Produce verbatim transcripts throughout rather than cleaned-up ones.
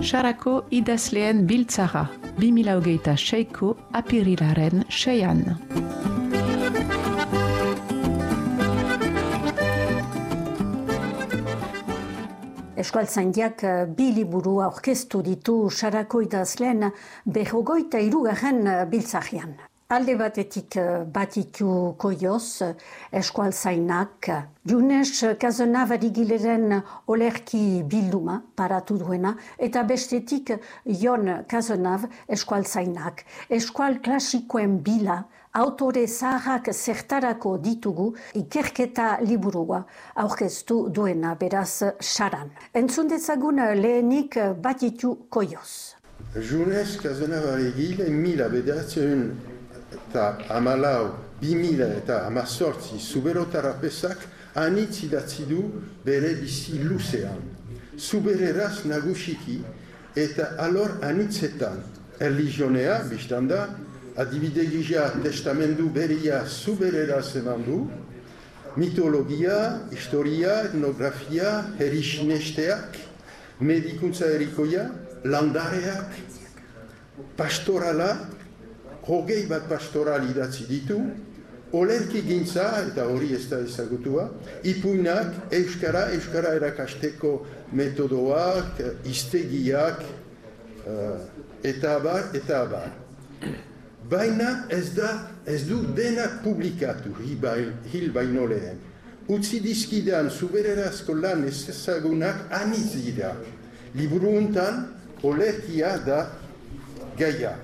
Sarako idazleen biltzara, bi mila hogeita seiko apirilaren seian. Euskaltzaindiak bi liburu aurkeztu ditu Sarako idazleen berrogeita hirugarren biltzarian. Alde batetik Batitu Koioz, Euskaltzainak, Junes Cazenave-Arigileren olerki bilduma paratu duena, eta bestetik Jon Cazenave Euskaltzainak, Euskal klasikoen bila, autore zaharrak zertarako ditugu ikerketa liburua aurkeztu duena beraz Saran. Entzun dezagun lehenik Batitu Koioz. Junes Cazenave-Arigile mila bederatziehun eta hamalau, bi mila eta hamazortzi zuberotarapesak anitz idatzi du bere bizi luzean. Zubereraz nagusiki eta alor anitzetan. Erlijionea, biztanda, adibide gisa testamendu beria zubereraz eman du, mitologia, historia, etnografia, herrisinesteak, medikuntza erikoia, landareak, pastorala, hogei bat pastoral idatzi ditu, olerki gintza, eta hori ez da ezagutua, ipuinak, euskara, euskara erakasteko metodoak, iztegiak, uh, eta abar, eta abar. Baina ez da, ez du denak publikatu, hil baino lehen. Utzi dizkidean zubererazko lan ez ezagunak anitz dira. Liburu untan, olerkia da gaia.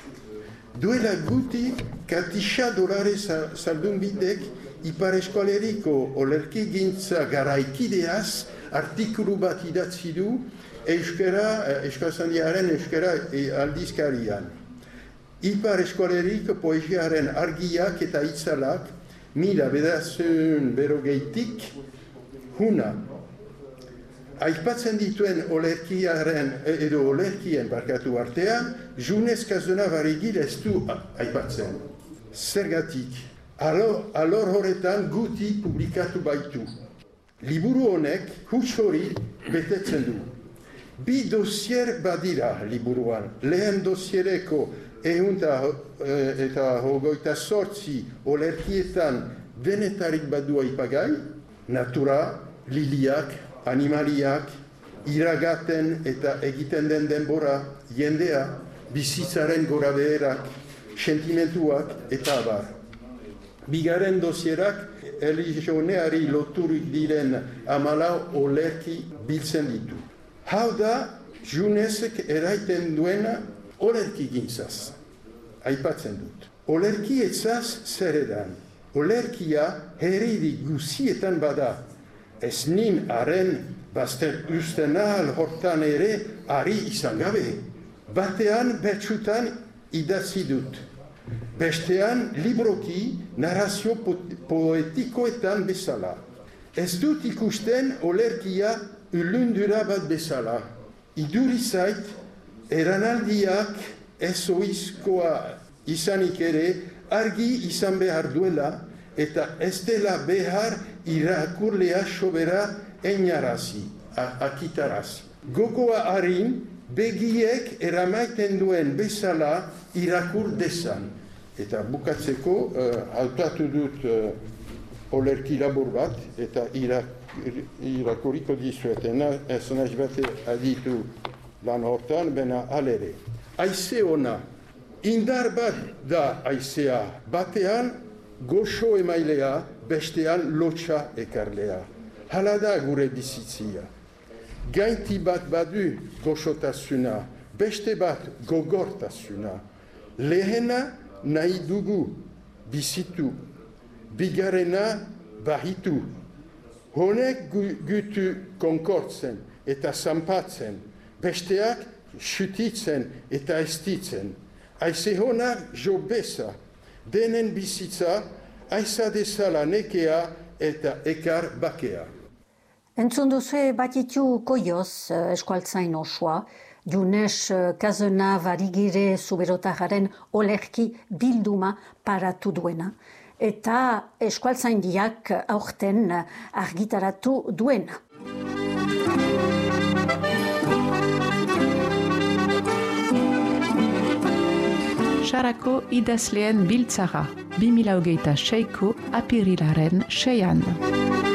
Duela guti, Katixa Dolare Zaldunbidek Ipar Eskoleriko olerki gintza garaikideaz artikulu bat idatzi du Euskara, Euskaltzaindiaren Euskara aldizkarian. Ipar Eskoleriko poesiaren argiak eta itzalak mila bederatziehun berrogeitik huna. Aipatzen dituen olerkiaren edo olerkien barkatu artean, Junes Cazenave-Arigile ez du aipatzen. Zergatik, alor, alor horretan guti publikatu baitu. Liburu honek huts hori betetzen du. Bi dosier badira liburuan. Lehen dosiereko ehunta eta hogeita sortzi olerkietan denetarik badu aipagai, natura, liliak, animaliak, iragaten eta egiten den denbora, jendea, bizitzaren gora beherak, sentimentuak eta abar. Bigarren dosierak, erlijioneari loturik diren hamalau olerki biltzen ditu. Hau da, Junesek eraiten duena olerki gintzaz. Aipatzen dut. Olerki etzaz zer edan. Olerkia herri guzietan bada. Ez nin haren bazter usten ahal hortan ere ari izan gabe. Batean bertsutan idatzi dut. Bestean libroki narrazio poetikoetan bezala. Ez dut ikusten olerkia ulundura bat bezala. Iduri zait, eranaldiak ez oizkoa izanik ere argi izan behar duela eta ez dela behar irakurlea sobera einarazi, akitarazi. Gogoa harin, begiek eramaiten duen bezala irakur dezan. Eta bukatzeko, uh, hautatu dut uh, olerki labur bat, eta irak, irakuriko dizuetena, ez naiz bate aditu lan hortan, bena alere. Aize ona, indar bat da aizea, batean goxo emailea, bestean lotxa ekarlea. Hala da gure bizitzia. Gainti bat badu goxotasuna, beste bat gogortasuna. Lehena nahi dugu bizitu, bigarrena bahitu. Honek gutu konkortzen eta zanpatzen, besteak xutitzen eta estitzen. Aize honak jo beza, denen bizitza, aiza dezala nekea eta ekar bakea. Entzun duzue Batitu Koioz, eskualtzain osoa, Junes Cazenave-Arigile zuberotagaren olerki bilduma paratu duena, eta eskualtzaindiak aurten argitaratu duena. Sarako idazleen biltzara, bi mila hogeita seiko apirilaren seian.